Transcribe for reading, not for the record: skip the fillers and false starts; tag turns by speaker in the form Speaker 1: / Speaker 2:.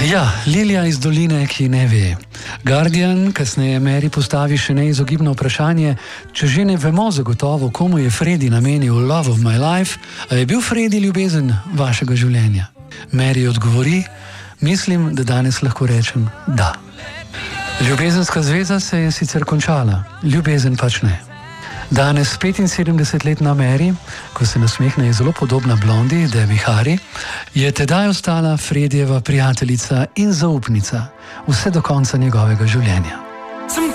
Speaker 1: Ja, Lilija iz doline, ki ne ve. Guardian kasneje Mary postavi še neizogibno vprašanje, če že ne vemo zagotovo, komu je Freddy namenil Love of my life, a je bil Freddy ljubezen vašega življenja. Mary odgovori, mislim, da danes lahko rečem da. Ljubezenska zveza se je sicer končala, ljubezen pač ne. Danes 75-letna Mary, ko se nasmehne, je zelo podobna blondi Debbie Harry, je tedaj ostala Freddyjeva prijateljica in zaupnica vse do konca njegovega življenja.